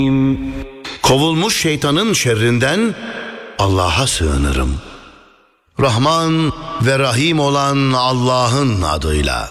Kovulmuş şeytanın şerrinden Allah'a sığınırım. Rahman ve Rahim olan Allah'ın adıyla.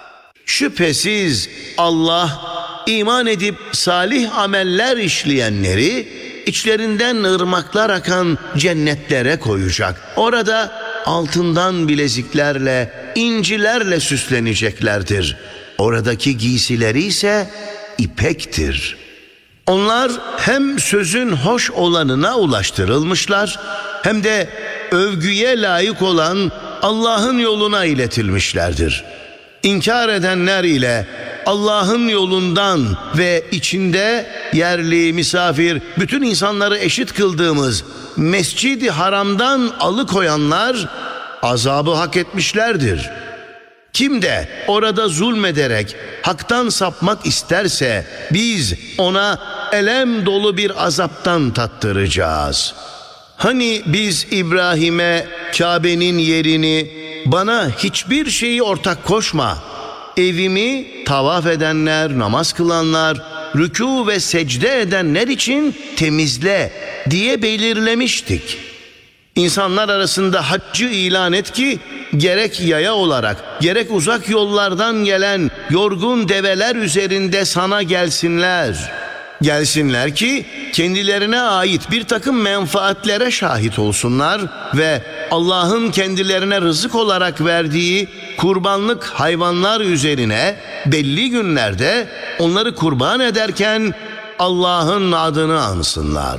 Şüphesiz Allah iman edip salih ameller işleyenleri içlerinden ırmaklar akan cennetlere koyacak. Orada altından bileziklerle, incilerle süsleneceklerdir. Oradaki giysileri ise ipektir. Onlar hem sözün hoş olanına ulaştırılmışlar, hem de övgüye layık olan Allah'ın yoluna iletilmişlerdir. İnkar edenler ile Allah'ın yolundan ve içinde yerli, misafir, bütün insanları eşit kıldığımız Mescid-i Haram'dan alıkoyanlar azabı hak etmişlerdir. Kim de orada zulmederek haktan sapmak isterse biz ona elem dolu bir azaptan tattıracağız. Hani biz İbrahim'e Kabe'nin yerini, bana hiçbir şeyi ortak koşma, evimi tavaf edenler, namaz kılanlar, rükû ve secde edenler için temizle diye belirlemiştik. İnsanlar arasında haccı ilan et ki gerek yaya olarak gerek uzak yollardan gelen yorgun develer üzerinde sana gelsinler. Gelsinler ki kendilerine ait bir takım menfaatlere şahit olsunlar ve Allah'ın kendilerine rızık olarak verdiği kurbanlık hayvanlar üzerine belli günlerde onları kurban ederken Allah'ın adını ansınlar.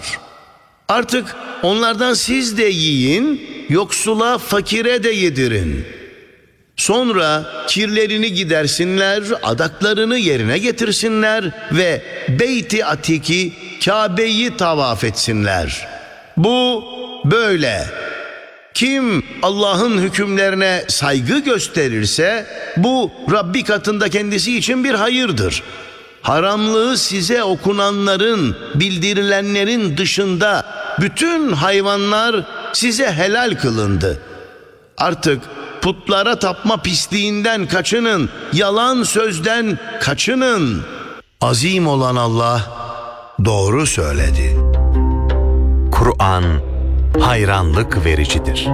Artık onlardan siz de yiyin, yoksula, fakire de yedirin. Sonra kirlerini gidersinler, adaklarını yerine getirsinler ve Beyt-i Atik'i, Kabe'yi tavaf etsinler. Bu böyle. Kim Allah'ın hükümlerine saygı gösterirse bu Rabbi katında kendisi için bir hayırdır. Haramlığı size okunanların, bildirilenlerin dışında bütün hayvanlar size helal kılındı. Artık putlara tapma pisliğinden kaçının, yalan sözden kaçının. Azim olan Allah doğru söyledi. Kur'an hayranlık vericidir.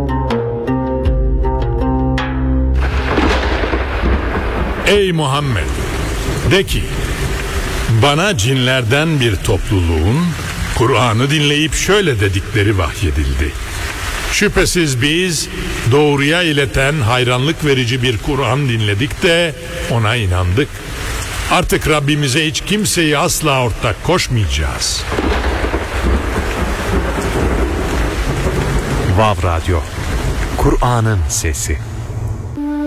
Ey Muhammed! De ki, bana cinlerden bir topluluğun Kur'an'ı dinleyip şöyle dedikleri vahyedildi. Şüphesiz biz doğruya ileten hayranlık verici bir Kur'an dinledik de ona inandık. Artık Rabbimize hiç kimseyi asla ortak koşmayacağız. Vav Radyo, Kur'an'ın sesi.